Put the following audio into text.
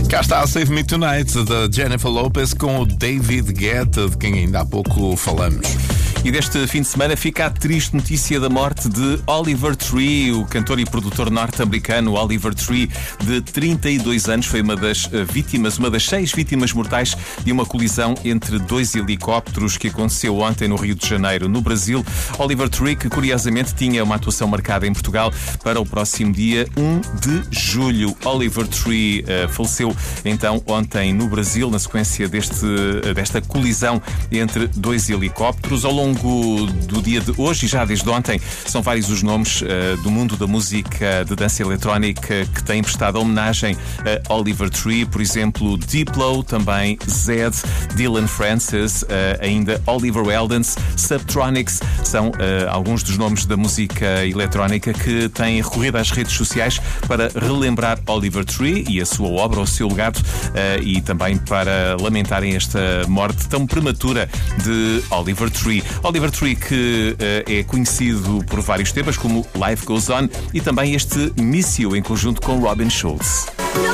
Cá está a Save Me Tonight, da Jennifer Lopez, com o David Guetta, de quem ainda há pouco falamos. E deste fim de semana fica a triste notícia da morte de Oliver Tree, o cantor e produtor norte-americano. Oliver Tree, de 32 anos, foi uma das 6 vítimas mortais de uma colisão entre dois helicópteros que aconteceu ontem no Rio de Janeiro, no Brasil. Oliver Tree, que curiosamente tinha uma atuação marcada em Portugal para o próximo dia 1 de julho. Oliver Tree faleceu então ontem no Brasil, na sequência desta colisão entre dois helicópteros. Ao longo do dia de hoje e já desde ontem são vários os nomes do mundo da música de dança eletrónica que têm prestado homenagem a Oliver Tree. Por exemplo, Diplo, também Zed, Dylan Francis, ainda Oliver Heldens, Subtronics. São alguns dos nomes da música eletrónica que têm recorrido às redes sociais para relembrar Oliver Tree e a sua obra, o seu legado, e também para lamentarem esta morte tão prematura de Oliver Tree. Oliver Tree, que é conhecido por vários temas como Life Goes On e também este Miss You em conjunto com Robin Schulz.